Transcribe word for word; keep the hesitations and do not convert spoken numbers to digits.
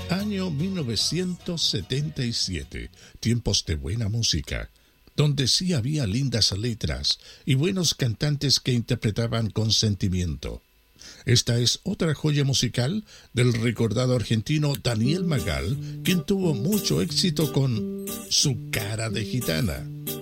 Año mil novecientos setenta y siete, tiempos de buena música, donde sí había lindas letras y buenos cantantes que interpretaban con sentimiento. Esta es otra joya musical del recordado argentino Daniel Magal, quien tuvo mucho éxito con Su cara de gitana.